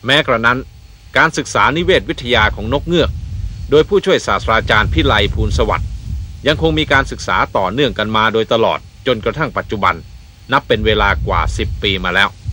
แม้กระนั้นการศึกษานิเวศวิทยาของนกเงือกโดยผู้ช่วยศาสตราจารย์พิไลภูลสวัสดิ์ยังคงมีการศึกษาต่อเนื่องกันมาโดยตลอดจนกระทั่งปัจจุบันนับเป็นเวลากว่า10 ปีมาแล้ว